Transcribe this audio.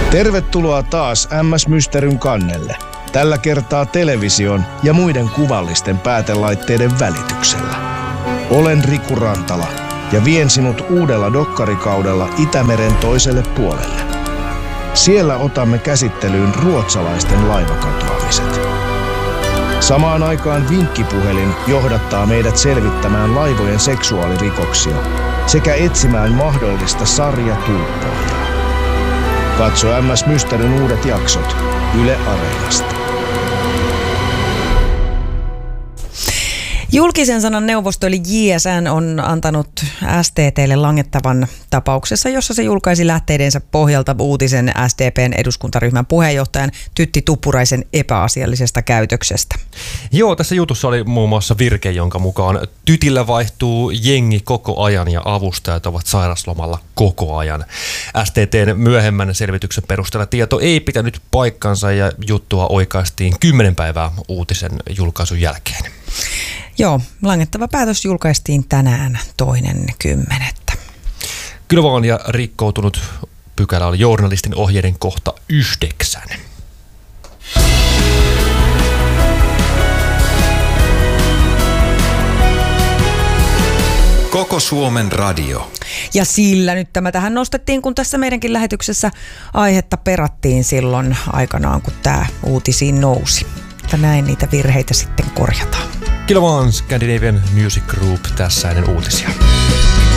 Tervetuloa taas MS Mysteryn kannelle. Tällä kertaa television ja muiden kuvallisten päätelaitteiden välityksellä. Olen Riku Rantala ja vien sinut uudella dokkarikaudella Itämeren toiselle puolelle. Siellä otamme käsittelyyn ruotsalaisten laivakatoamiset. Samaan aikaan vinkkipuhelin johdattaa meidät selvittämään laivojen seksuaalirikoksia sekä etsimään mahdollista sarjatulppaajaa. Katso MS Mysteryn uudet jaksot Yle Areenasta. Julkisen sanan neuvosto eli JSN on antanut STT:lle langettavan tapauksessa, jossa se julkaisi lähteidensä pohjalta uutisen SDP:n eduskuntaryhmän puheenjohtajan Tytti Tuppuraisen epäasiallisesta käytöksestä. Joo, tässä jutussa oli muun muassa virke, jonka mukaan Tytillä vaihtuu jengi koko ajan ja avustajat ovat sairaslomalla koko ajan. STT:n myöhemmän selvityksen perusteella tieto ei pitänyt paikkansa ja juttua oikaistiin 10 päivää uutisen julkaisun jälkeen. Joo, langettava päätös julkaistiin tänään 2.10. Kyllä vaan, ja rikkoutunut pykälä oli journalistin ohjeiden kohta 9. Koko Suomen radio. Ja sillä nyt tämä tähän nostettiin, kun tässä meidänkin lähetyksessä aihetta perattiin silloin aikanaan, kun tämä uutisiin nousi. Mutta näin niitä virheitä sitten korjataan. Kyllä vaan, Scandinavian Music Group tässä ennen uutisia.